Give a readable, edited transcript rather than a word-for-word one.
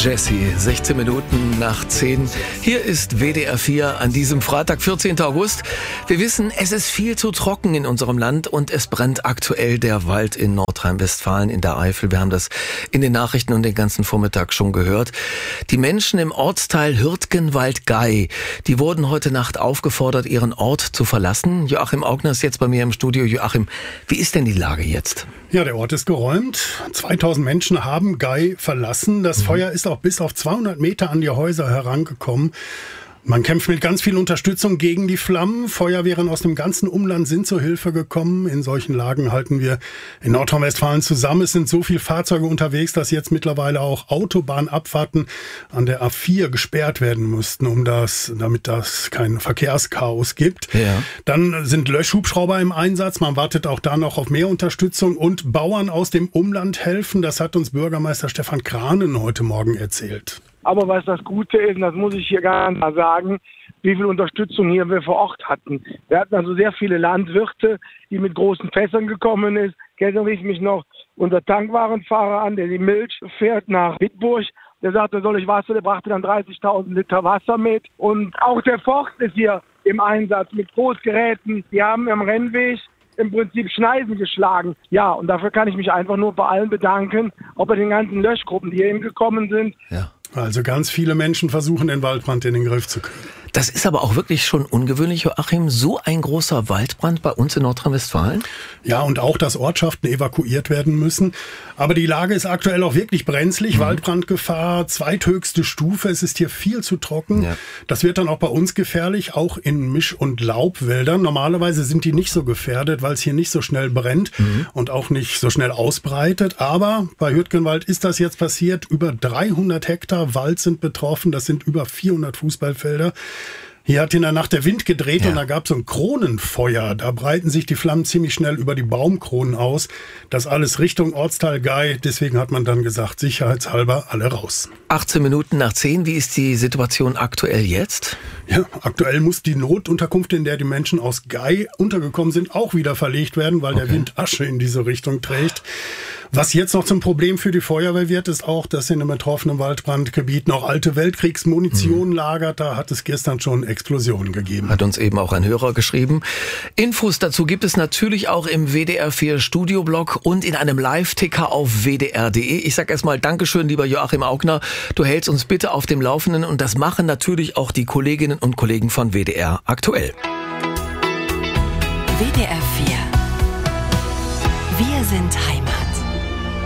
Jessie, 16 Minuten nach 10. Hier ist WDR 4 an diesem Freitag, 14. August. Wir wissen, es ist viel zu trocken in unserem Land und es brennt aktuell der Wald in Nordrhein-Westfalen, in der Eifel. Wir haben das in den Nachrichten und den ganzen Vormittag schon gehört. Die Menschen im Ortsteil Hürtgenwald-Gey, die wurden heute Nacht aufgefordert, ihren Ort zu verlassen. Joachim Augner ist jetzt bei mir im Studio. Joachim, wie ist denn die Lage jetzt? Ja, der Ort ist geräumt. 2000 Menschen haben Gey verlassen. Das Feuer ist auch bis auf 200 Meter an die Häuser herangekommen. Man kämpft mit ganz viel Unterstützung gegen die Flammen. Feuerwehren aus dem ganzen Umland sind zur Hilfe gekommen. In solchen Lagen halten wir in Nordrhein-Westfalen zusammen. Es sind so viele Fahrzeuge unterwegs, dass jetzt mittlerweile auch Autobahnabfahrten an der A4 gesperrt werden mussten, damit das kein Verkehrschaos gibt. Ja. Dann sind Löschhubschrauber im Einsatz. Man wartet auch da noch auf mehr Unterstützung und Bauern aus dem Umland helfen. Das hat uns Bürgermeister Stefan Kranen heute Morgen erzählt. Aber was das Gute ist, und das muss ich hier ganz klar sagen, wie viel Unterstützung hier wir vor Ort hatten. Wir hatten also sehr viele Landwirte, die mit großen Fässern gekommen ist. Gestern rief mich noch unser Tankwarenfahrer an, der die Milch fährt nach Wittburg. Der sagte, soll ich Wasser? Der brachte dann 30.000 Liter Wasser mit. Und auch der Forst ist hier im Einsatz mit Großgeräten. Die haben am Rennweg im Prinzip Schneisen geschlagen. Ja, und dafür kann ich mich einfach nur bei allen bedanken, auch bei den ganzen Löschgruppen, die hier eben gekommen sind. Ja. Also ganz viele Menschen versuchen, den Waldbrand in den Griff zu kriegen. Das ist aber auch wirklich schon ungewöhnlich, Joachim, so ein großer Waldbrand bei uns in Nordrhein-Westfalen? Ja, und auch, dass Ortschaften evakuiert werden müssen. Aber die Lage ist aktuell auch wirklich brenzlig. Waldbrandgefahr, zweithöchste Stufe. Es ist hier viel zu trocken. Ja. Das wird dann auch bei uns gefährlich, auch in Misch- und Laubwäldern. Normalerweise sind die nicht so gefährdet, weil es hier nicht so schnell brennt und auch nicht so schnell ausbreitet. Aber bei Hürtgenwald ist das jetzt passiert. Über 300 Hektar Wald sind betroffen. Das sind über 400 Fußballfelder. Hier hat in der Nacht der Wind gedreht und da gab es so ein Kronenfeuer. Da breiten sich die Flammen ziemlich schnell über die Baumkronen aus. Das alles Richtung Ortsteil Gey. Deswegen hat man dann gesagt, sicherheitshalber alle raus. 18 Minuten nach 10. Wie ist die Situation aktuell jetzt? Ja, aktuell muss die Notunterkunft, in der die Menschen aus Gey untergekommen sind, auch wieder verlegt werden, weil der Wind Asche in diese Richtung trägt. Was jetzt noch zum Problem für die Feuerwehr wird, ist auch, dass in dem betroffenen Waldbrandgebiet noch alte Weltkriegsmunition lagert. Da hat es gestern schon Explosionen gegeben. Hat uns eben auch ein Hörer geschrieben. Infos dazu gibt es natürlich auch im WDR 4 Studioblog und in einem Live-Ticker auf wdr.de. Ich sage erstmal Dankeschön, lieber Joachim Augner. Du hältst uns bitte auf dem Laufenden und das machen natürlich auch die Kolleginnen und Kollegen von WDR aktuell. WDR 4. Wir sind